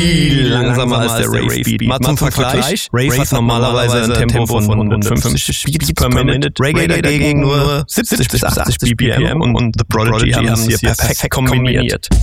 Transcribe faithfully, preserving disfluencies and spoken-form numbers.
viel langsamer als der Rave Beat. Mal zum Vergleich, Rave hat normalerweise ein Tempo von hundertfünfzig Beats per Minute, Reggae dagegen nur siebzig bis achtzig B P M und The Prodigy haben es hier perfekt kombiniert.